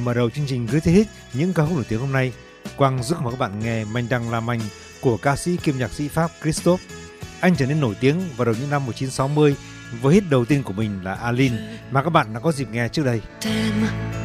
Mở đầu chương trình gửi tới hit những ca khúc nổi tiếng hôm nay, Quang giúp mời các bạn nghe Manh Đăng La Manh của ca sĩ kiêm nhạc sĩ Pháp Christophe. Anh trở nên nổi tiếng vào đầu những năm 1960 với hit đầu tiên của mình là Aline mà các bạn đã có dịp nghe trước đây.